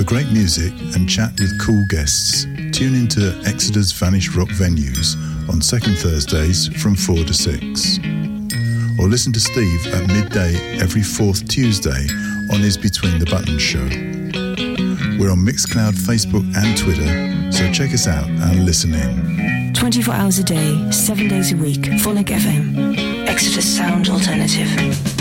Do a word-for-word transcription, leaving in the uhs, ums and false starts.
For great music and chat with cool guests, tune into Exeter's Vanished Rock venues on second Thursdays from four to six. Or listen to Steve at midday every fourth Tuesday on his Between the Buttons show. We're on Mixcloud, Facebook and Twitter, so check us out and listen in. twenty-four hours a day, seven days a week, Phonic F M. Exeter's sound alternative.